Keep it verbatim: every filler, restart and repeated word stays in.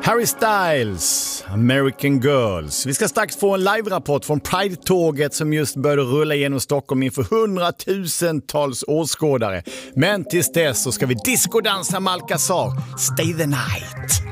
Harry Styles, American Girls. Vi ska strax få en live-rapport från Pride-tåget som just började rulla genom Stockholm inför hundratusentals åskådare. Men tills dess så ska vi discodansa med Alcazar. Stay the night.